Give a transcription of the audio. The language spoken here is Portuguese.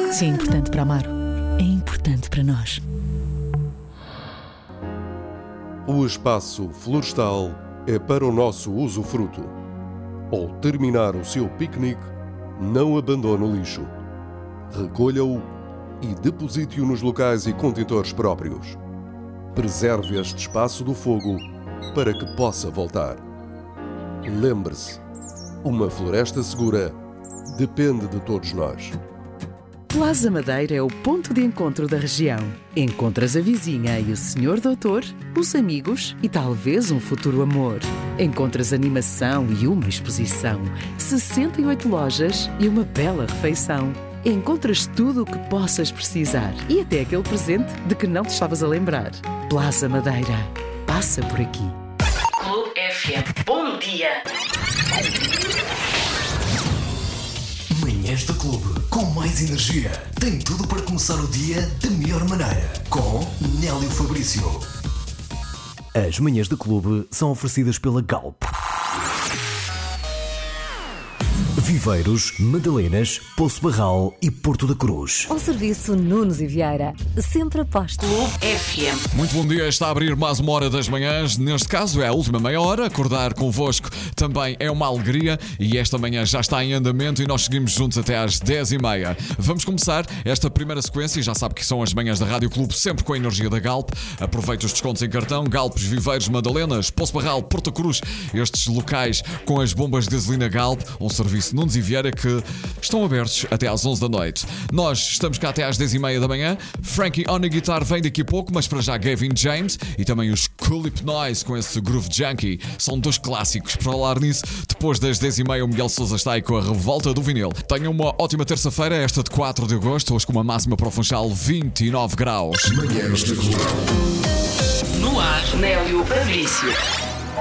Se é importante para Amaro, é importante para nós. O espaço florestal é para o nosso usufruto. Ao terminar o seu piquenique, não abandone o lixo. Recolha-o e deposite-o nos locais e contentores próprios. Preserve este espaço do fogo para que possa voltar. Lembre-se, uma floresta segura depende de todos nós. Plaza Madeira é o ponto de encontro da região. Encontras a vizinha e o senhor doutor, os amigos e talvez um futuro amor. Encontras animação e uma exposição, 68 lojas e uma bela refeição. Encontras tudo o que possas precisar e até aquele presente de que não te estavas a lembrar. Plaza Madeira. Passa por aqui. Clube FM. Bom dia. Manhãs do Clube, com mais energia. Tem tudo para começar o dia da melhor maneira. Com Nélio Fabrício. As manhãs do Clube são oferecidas pela Galp. Viveiros, Madalenas, Poço Barral e Porto da Cruz. Ao serviço Nunes e Vieira, sempre aposto. Clube FM. Muito bom dia, está a abrir mais uma hora das manhãs. Neste caso é a última meia hora. Acordar convosco também é uma alegria e esta manhã já está em andamento e nós seguimos juntos até às 10h30. Vamos começar esta primeira sequência e já sabe que são as manhãs da Rádio Clube, sempre com a energia da Galp. Aproveite os descontos em cartão, Galpes, Viveiros, Madalenas, Poço Barral, Porto da Cruz, estes locais com as bombas de gasolina Galp, um serviço Nunes e Vieira que estão abertos até às 11 da noite. Nós estamos cá até às 10h30 da manhã. Frankie on a Guitar vem daqui a pouco, mas para já Gavin James e também os Culip Noise com esse Groove Junkie. São dois clássicos. Para falar nisso, depois das 10h30 o Miguel Sousa está aí com a revolta do vinil. Tenham uma ótima terça-feira, esta de 4 de agosto, hoje com uma máxima para o Funchal 29 graus. Manhãs do Clube. No ar, Nélio Fabrício.